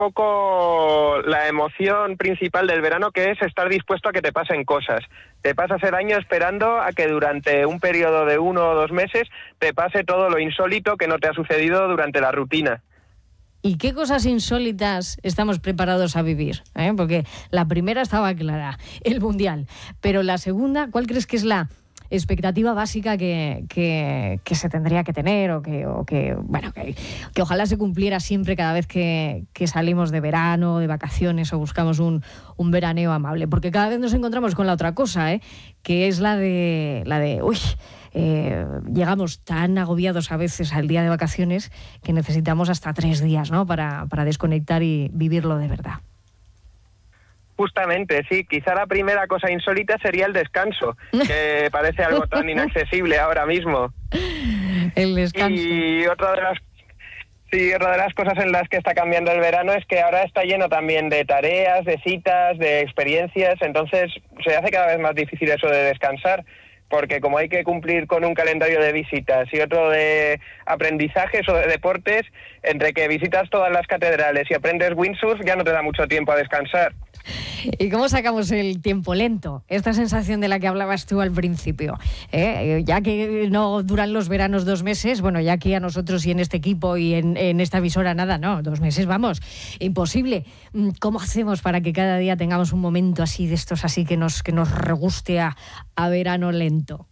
poco la emoción principal del verano, que es estar dispuesto a que te pasen cosas. Te pasas el año esperando a que durante un periodo de 1 o 2 meses te pase todo lo insólito que no te ha sucedido durante la rutina. ¿Y qué cosas insólitas estamos preparados a vivir? Porque la primera estaba clara, el Mundial. Pero la segunda, ¿cuál crees que es la expectativa básica que se tendría que tener o que ojalá se cumpliera siempre cada vez que salimos de verano, de vacaciones o buscamos un veraneo amable? Porque cada vez nos encontramos con la otra cosa, que es la de llegamos tan agobiados a veces al día de vacaciones que necesitamos hasta 3 días, ¿no? para desconectar y vivirlo de verdad. Justamente, sí. Quizá la primera cosa insólita sería el descanso, que parece algo tan inaccesible ahora mismo. El descanso. Y otra de las cosas en las que está cambiando el verano es que ahora está lleno también de tareas, de citas, de experiencias, entonces se hace cada vez más difícil eso de descansar, porque como hay que cumplir con un calendario de visitas y otro de aprendizajes o de deportes, entre que visitas todas las catedrales y aprendes windsurf, ya no te da mucho tiempo a descansar. ¿Y cómo sacamos el tiempo lento? Esta sensación de la que hablabas tú al principio. Ya que no duran los veranos 2 meses, bueno, ya aquí a nosotros y en este equipo y en esta emisora nada, no, 2 meses, vamos, imposible. ¿Cómo hacemos para que cada día tengamos un momento así de estos así que nos reguste a verano lento?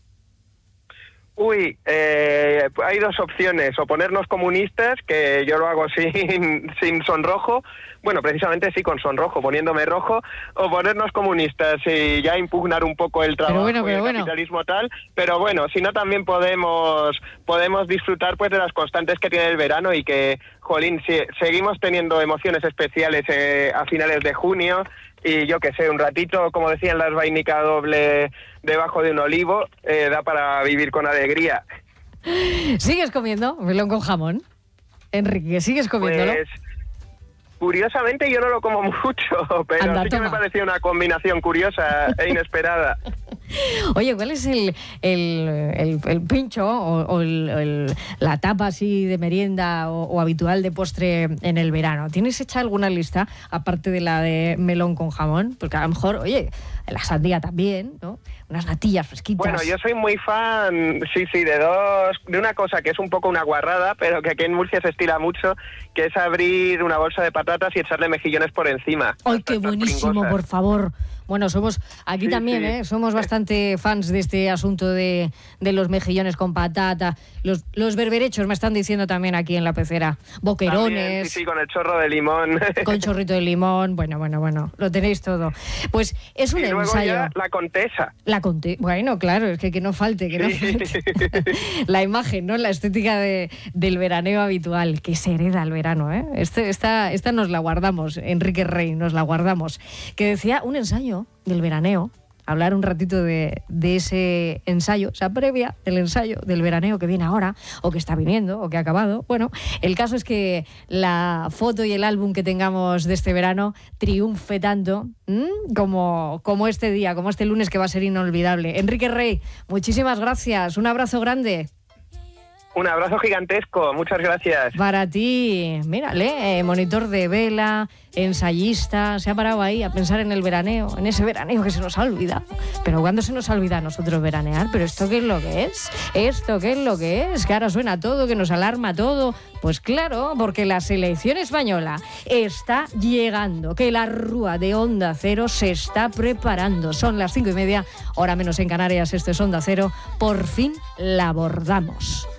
Hay 2 opciones, o ponernos comunistas, que yo lo hago sin sonrojo, bueno, precisamente sí con sonrojo, poniéndome rojo, o ponernos comunistas y ya impugnar un poco el trabajo y el capitalismo tal, pero bueno, si no también podemos disfrutar pues de las constantes que tiene el verano y que, jolín, seguimos teniendo emociones especiales a finales de junio. Y yo qué sé, un ratito, como decían las vainica doble debajo de un olivo, da para vivir con alegría. ¿Sigues comiendo melón con jamón? Enrique, ¿sigues comiéndolo? Pues, curiosamente yo no lo como mucho, pero Anda, sí que me parecía una combinación curiosa e inesperada. Oye, ¿cuál es el pincho o la tapa así de merienda o habitual de postre en el verano? ¿Tienes hecha alguna lista, aparte de la de melón con jamón? Porque a lo mejor, oye, la sandía también, ¿no? Unas natillas fresquitas. Bueno, yo soy muy fan, de una cosa que es un poco una guarrada, pero que aquí en Murcia se estila mucho, que es abrir una bolsa de patatas y echarle mejillones por encima. ¡Ay, qué buenísimo, pringosas! Por favor. Bueno, somos aquí también, somos bastante fans de este asunto de los mejillones con patata. Los berberechos me están diciendo también aquí en la pecera. Boquerones. También, sí, con el chorro de limón. Con chorrito de limón. Bueno, lo tenéis todo. Pues es un ensayo. Luego ya la Contesa. Bueno, claro, es que no falte, la imagen, ¿no? La estética del veraneo habitual, que se hereda al verano, ¿eh? Esta nos la guardamos, Enrique Rey, nos la guardamos. Que decía un ensayo del veraneo, hablar un ratito de ese ensayo, esa previa del ensayo del veraneo que viene ahora, o que está viniendo, o que ha acabado. Bueno, el caso es que la foto y el álbum que tengamos de este verano triunfe tanto como este día, como este lunes que va a ser inolvidable. Enrique Rey, muchísimas gracias, un abrazo grande. Un abrazo gigantesco, muchas gracias. Para ti, mírale, monitor de vela, ensayista, se ha parado ahí a pensar en el veraneo, en ese veraneo que se nos ha olvidado. Pero ¿cuándo se nos olvida a nosotros veranear? ¿Pero esto qué es lo que es? ¿Esto qué es lo que es? Que ahora suena todo, que nos alarma todo. Pues claro, porque la selección española está llegando, que la rúa de Onda Cero se está preparando. Son las 5:30, hora menos en Canarias, esto es Onda Cero. Por fin la abordamos.